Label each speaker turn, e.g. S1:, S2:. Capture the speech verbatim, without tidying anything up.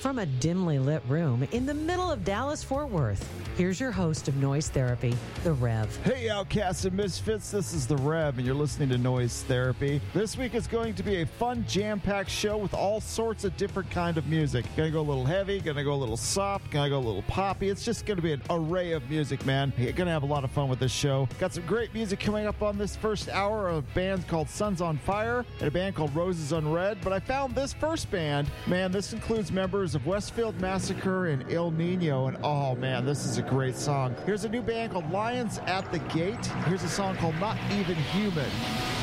S1: From a dimly lit room in the middle of Dallas-Fort Worth, here's your host of Noise Therapy, The Rev.
S2: Hey, Outcasts and Misfits, this is The Rev, and you're listening to Noise Therapy. This week is going to be a fun, jam-packed show with all sorts of different kind of music. Gonna go a little heavy, gonna go a little soft, gonna go a little poppy. It's just gonna be an array of music, man. You're gonna have a lot of fun with this show. Got some great music coming up on this first hour of bands called Sons on Fire and a band called Roses Unread. But I found this first band, man, this includes members of Westfield Massacre and El Nino, and oh man, this is a great song. Here's a new band called Lions at the Gate. Here's a song called Not Even Human.